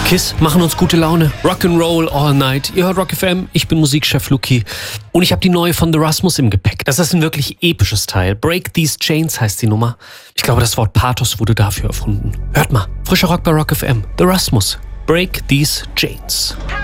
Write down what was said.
Kiss machen uns gute Laune. Rock'n'Roll all night. Ihr hört Rock FM, ich bin Musikchef Luki. Und ich habe die neue von The Rasmus im Gepäck. Das ist ein wirklich episches Teil. Break These Chains heißt die Nummer. Ich glaube, das Wort Pathos wurde dafür erfunden. Hört mal, frischer Rock bei Rock FM. The Rasmus. Break These Chains.